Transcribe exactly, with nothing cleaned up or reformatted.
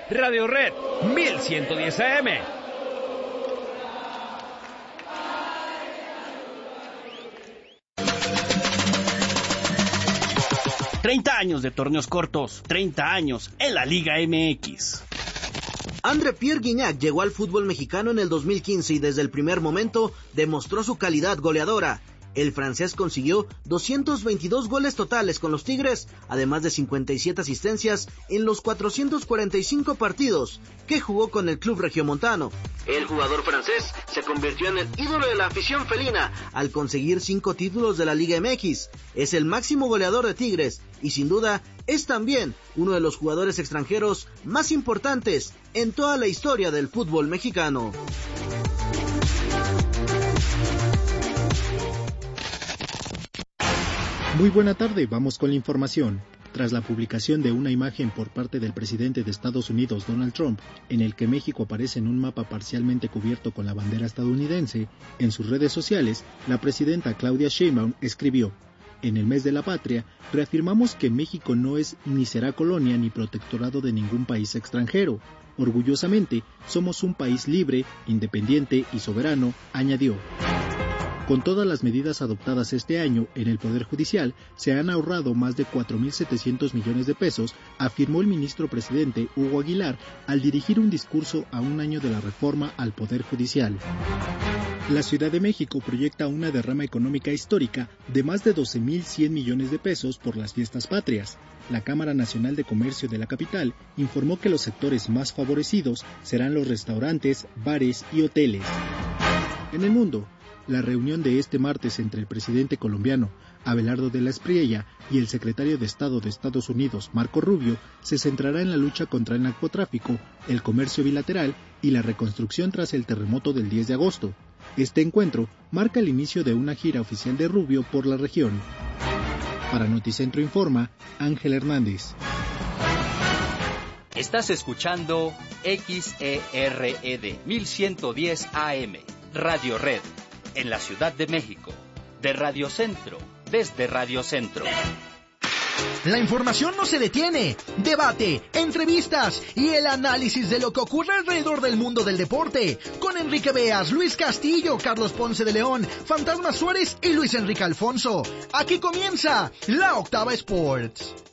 Radio Red mil ciento diez A M. treinta años de torneos cortos, treinta años en la Liga M X. André Pierre Gignac llegó al fútbol mexicano en el dos mil quince y desde el primer momento demostró su calidad goleadora. El francés consiguió doscientos veintidós goles totales con los Tigres, además de cincuenta y siete asistencias en los cuatrocientos cuarenta y cinco partidos que jugó con el club regiomontano. El jugador francés se convirtió en el ídolo de la afición felina al conseguir cinco títulos de la Liga M X. Es el máximo goleador de Tigres y sin duda es también uno de los jugadores extranjeros más importantes en toda la historia del fútbol mexicano. Muy buena tarde, vamos con la información. Tras la publicación de una imagen por parte del presidente de Estados Unidos, Donald Trump, en el que México aparece en un mapa parcialmente cubierto con la bandera estadounidense, en sus redes sociales, la presidenta Claudia Sheinbaum escribió: en el mes de la patria, reafirmamos que México no es ni será colonia ni protectorado de ningún país extranjero. Orgullosamente, somos un país libre, independiente y soberano, añadió. Con todas las medidas adoptadas este año en el Poder Judicial, se han ahorrado más de cuatro mil setecientos millones de pesos, afirmó el ministro presidente Hugo Aguilar al dirigir un discurso a un año de la reforma al Poder Judicial. La Ciudad de México proyecta una derrama económica histórica de más de doce mil cien millones de pesos por las fiestas patrias. La Cámara Nacional de Comercio de la capital informó que los sectores más favorecidos serán los restaurantes, bares y hoteles. En el mundo, la reunión de este martes entre el presidente colombiano Abelardo de la Espriella y el secretario de Estado de Estados Unidos Marco Rubio se centrará en la lucha contra el narcotráfico, el comercio bilateral y la reconstrucción tras el terremoto del diez de agosto. Este encuentro marca el inicio de una gira oficial de Rubio por la región. Para Noticentro Informa, Ángel Hernández. Estás escuchando X E R E D mil ciento diez A M, Radio Red, en la Ciudad de México, de Radio Centro, desde Radio Centro. La información no se detiene. Debate, entrevistas y el análisis de lo que ocurre alrededor del mundo del deporte. Con Enrique Beas, Luis Castillo, Carlos Ponce de León, Fantasma Suárez y Luis Enrique Alfonso. Aquí comienza La Octava Sports.